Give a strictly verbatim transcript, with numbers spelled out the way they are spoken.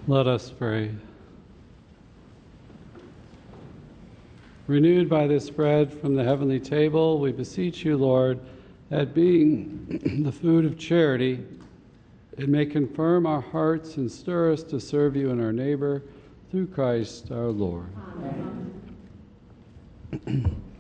Let us pray. Renewed by this bread from the heavenly table, we beseech you, Lord, that being the food of charity, it may confirm our hearts and stir us to serve you and our neighbor through Christ our Lord. Amen.